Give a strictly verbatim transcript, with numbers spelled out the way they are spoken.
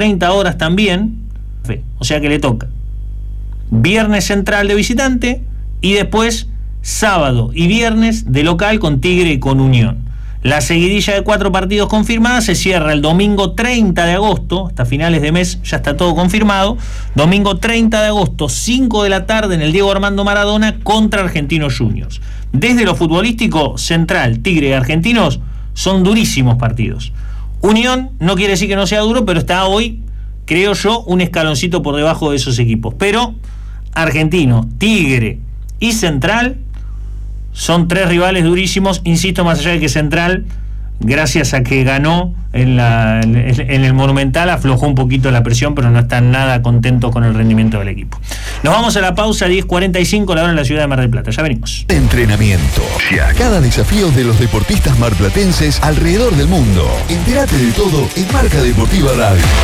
treinta horas también, o sea que le toca viernes Central de visitante y después sábado y viernes de local con Tigre y con Unión. La seguidilla de cuatro partidos confirmada se cierra el domingo treinta de agosto, hasta finales de mes ya está todo confirmado. Domingo treinta de agosto, cinco de la tarde en el Diego Armando Maradona contra Argentinos Juniors. Desde lo futbolístico, Central, Tigre y Argentinos son durísimos partidos. Unión no quiere decir que no sea duro, pero está hoy, creo yo, un escaloncito por debajo de esos equipos. Pero Argentinos, Tigre y Central son tres rivales durísimos, insisto, más allá de que Central, gracias a que ganó en, la, en el Monumental, aflojó un poquito la presión, pero no están nada contentos con el rendimiento del equipo. Nos vamos a la pausa, diez cuarenta y cinco, la hora en la ciudad de Mar del Plata. Ya venimos. Entrenamiento. Cada desafío de los deportistas marplatenses alrededor del mundo. Entérate de todo en Marca Deportiva Radio.